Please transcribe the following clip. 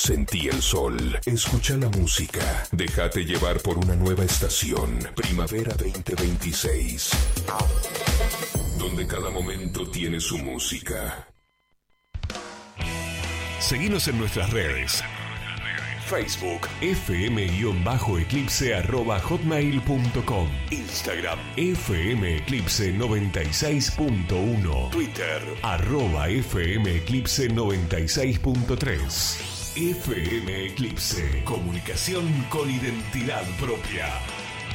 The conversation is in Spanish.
Sentí el sol, escucha la música, déjate llevar por una nueva estación, Primavera 2026, donde cada momento tiene su música. Seguinos en nuestras redes. Facebook, fm_eclipse@hotmail.com. Instagram, fmeclipse96.1. Twitter, @fmeclipse96.3. FM Eclipse, comunicación con identidad propia.